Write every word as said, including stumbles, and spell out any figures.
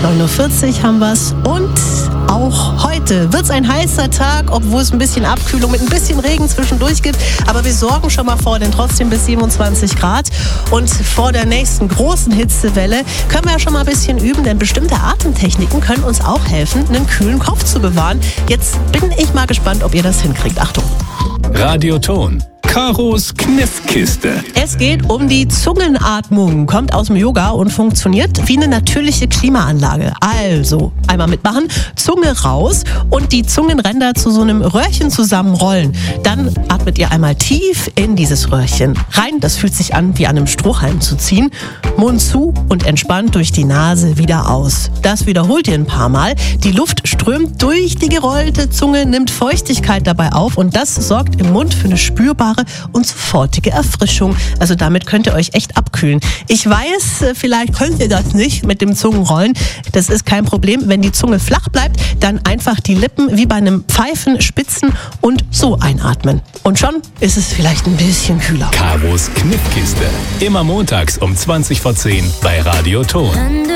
neun Uhr vierzig haben wir's. Und auch heute wird es ein heißer Tag, obwohl es ein bisschen Abkühlung mit ein bisschen Regen zwischendurch gibt. Aber wir sorgen schon mal vor, denn trotzdem bis siebenundzwanzig Grad. Und vor der nächsten großen Hitzewelle können wir ja schon mal ein bisschen üben, denn bestimmte Atemtechniken können uns auch helfen, einen kühlen Kopf zu bewahren. Jetzt bin ich mal gespannt, ob ihr das hinkriegt. Achtung! Radioton. Karos Kniffkiste. Es geht um die Zungenatmung, kommt aus dem Yoga und funktioniert wie eine natürliche Klimaanlage. Also, einmal mitmachen, Zunge raus und die Zungenränder zu so einem Röhrchen zusammenrollen. Dann atmet ihr einmal tief in dieses Röhrchen rein. Das fühlt sich an, wie an einem Strohhalm zu ziehen. Mund zu und entspannt durch die Nase wieder aus. Das wiederholt ihr ein paar Mal. Die Luft strömt durch die gerollte Zunge, nimmt Feuchtigkeit dabei auf und das sorgt im Mund für eine spürbare und sofortige Erfrischung. Also damit könnt ihr euch echt abkühlen. Ich weiß, vielleicht könnt ihr das nicht mit dem Zungenrollen. Das ist kein Problem. Wenn die Zunge flach bleibt, dann einfach die Lippen wie bei einem Pfeifen spitzen und so einatmen. Und schon ist es vielleicht ein bisschen kühler. Karos Kniffkiste. Immer montags um zwanzig vor zehn bei Radioton.